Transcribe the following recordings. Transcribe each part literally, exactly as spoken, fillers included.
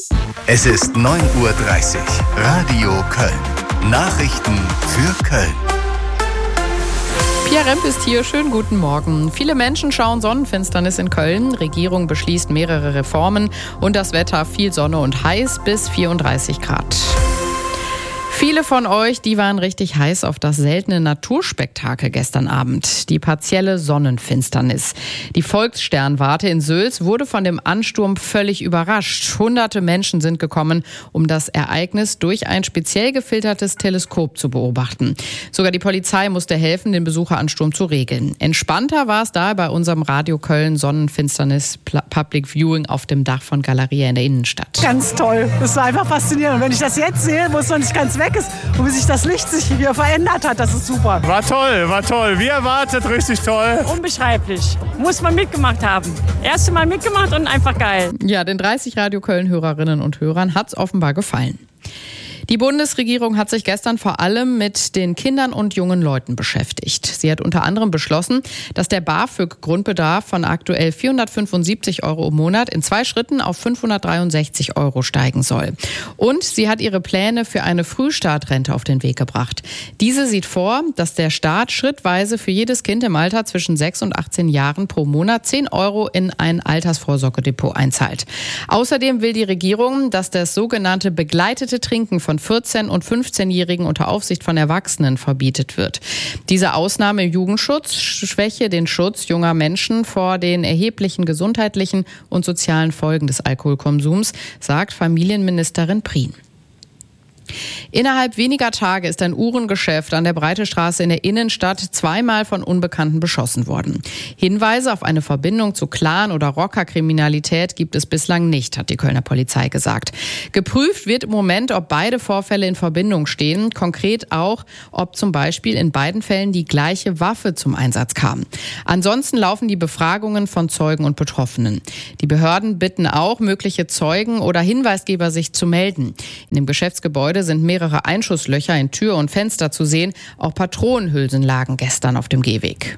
Es ist neun Uhr dreißig. Radio Köln. Nachrichten für Köln. Pia Remp ist hier. Schönen guten Morgen. Viele Menschen schauen Sonnenfinsternis in Köln. Regierung beschließt mehrere Reformen und das Wetter viel Sonne und heiß bis vierunddreißig Grad. Viele von euch, die waren richtig heiß auf das seltene Naturspektakel gestern Abend, die partielle Sonnenfinsternis. Die Volkssternwarte in Sülz wurde von dem Ansturm völlig überrascht. Hunderte Menschen sind gekommen, um das Ereignis durch ein speziell gefiltertes Teleskop zu beobachten. Sogar die Polizei musste helfen, den Besucheransturm zu regeln. Entspannter war es da bei unserem Radio Köln Sonnenfinsternis Public Viewing auf dem Dach von Galeria in der Innenstadt. Ganz toll, das war einfach faszinierend. Und wenn ich das jetzt sehe, wo es noch nicht ganz weg ist und wie sich das Licht sich hier verändert hat, das ist super. War toll, war toll. Wie erwartet, richtig toll. Unbeschreiblich. Muss man mitgemacht haben. Erste Mal mitgemacht und einfach geil. Ja, den dreißig Radio Köln-Hörerinnen und Hörern hat es offenbar gefallen. Die Bundesregierung hat sich gestern vor allem mit den Kindern und jungen Leuten beschäftigt. Sie hat unter anderem beschlossen, dass der BAföG-Grundbedarf von aktuell vierhundertfünfundsiebzig Euro im Monat in zwei Schritten auf fünfhundertdreiundsechzig Euro steigen soll. Und sie hat ihre Pläne für eine Frühstartrente auf den Weg gebracht. Diese sieht vor, dass der Staat schrittweise für jedes Kind im Alter zwischen sechs und achtzehn Jahren pro Monat zehn Euro in ein Altersvorsorgedepot einzahlt. Außerdem will die Regierung, dass das sogenannte begleitete Trinken von vierzehn- und fünfzehnjährigen unter Aufsicht von Erwachsenen verbietet wird. Diese Ausnahme im Jugendschutz schwäche den Schutz junger Menschen vor den erheblichen gesundheitlichen und sozialen Folgen des Alkoholkonsums, sagt Familienministerin Prien. Innerhalb weniger Tage ist ein Uhrengeschäft an der Breitestraße in der Innenstadt zweimal von Unbekannten beschossen worden. Hinweise auf eine Verbindung zu Clan- oder Rockerkriminalität gibt es bislang nicht, hat die Kölner Polizei gesagt. Geprüft wird im Moment, ob beide Vorfälle in Verbindung stehen. Konkret auch, ob zum Beispiel in beiden Fällen die gleiche Waffe zum Einsatz kam. Ansonsten laufen die Befragungen von Zeugen und Betroffenen. Die Behörden bitten auch, mögliche Zeugen oder Hinweisgeber sich zu melden. In dem Geschäftsgebäude sind mehrere Einschusslöcher in Tür und Fenster zu sehen. Auch Patronenhülsen lagen gestern auf dem Gehweg.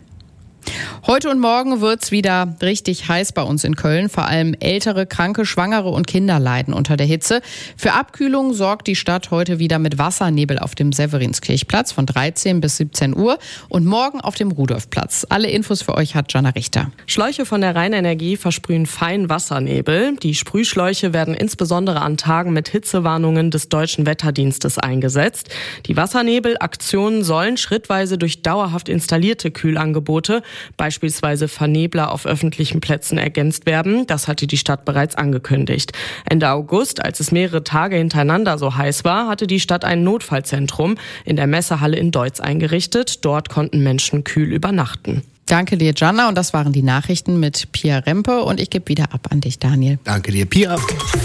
Heute und morgen wird's wieder richtig heiß bei uns in Köln. Vor allem ältere, kranke, Schwangere und Kinder leiden unter der Hitze. Für Abkühlung sorgt die Stadt heute wieder mit Wassernebel auf dem Severinskirchplatz von dreizehn bis siebzehn Uhr und morgen auf dem Rudolfplatz. Alle Infos für euch hat Jana Richter. Schläuche von der Rheinenergie versprühen feinen Wassernebel. Die Sprühschläuche werden insbesondere an Tagen mit Hitzewarnungen des Deutschen Wetterdienstes eingesetzt. Die Wassernebelaktionen sollen schrittweise durch dauerhaft installierte Kühlangebote, beispielsweise Vernebler auf öffentlichen Plätzen, ergänzt werden. Das hatte die Stadt bereits angekündigt. Ende August, als es mehrere Tage hintereinander so heiß war, hatte die Stadt ein Notfallzentrum in der Messehalle in Deutz eingerichtet. Dort konnten Menschen kühl übernachten. Danke dir, Jana. Und das waren die Nachrichten mit Pia Rempe. Und ich gebe wieder ab an dich, Daniel. Danke dir, Pia.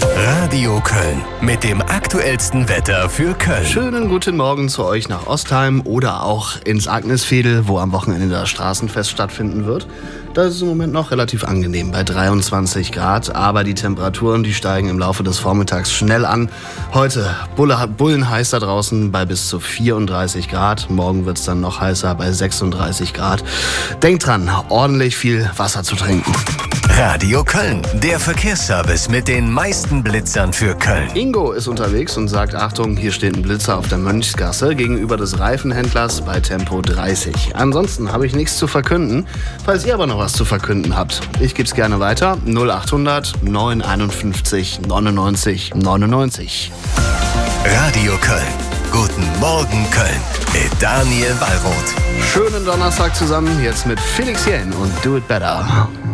Radio Köln mit dem aktuellsten Wetter für Köln. Schönen guten Morgen zu euch nach Ostheim oder auch ins Agnesvedel, wo am Wochenende das Straßenfest stattfinden wird. Da ist es im Moment noch relativ angenehm bei dreiundzwanzig Grad, aber die Temperaturen, die steigen im Laufe des Vormittags schnell an. Heute bullenheiß da draußen bei bis zu vierunddreißig Grad. Morgen wird es dann noch heißer bei sechsunddreißig Grad. Denkt dran, ordentlich viel Wasser zu trinken. Radio Köln, der Verkehrsservice mit den meisten Blitzern für Köln. Ingo ist unterwegs und sagt, Achtung, hier steht ein Blitzer auf der Mönchsgasse gegenüber des Reifenhändlers bei Tempo dreißig. Ansonsten habe ich nichts zu verkünden. Falls ihr aber noch was zu verkünden habt, ich gebe es gerne weiter. null achthundert neunhunderteinundfünfzig neunundneunzig neunundneunzig. Radio Köln. Guten Morgen Köln mit Daniel Wallroth. Schönen Donnerstag zusammen, jetzt mit Felix Jähn und Do It Better.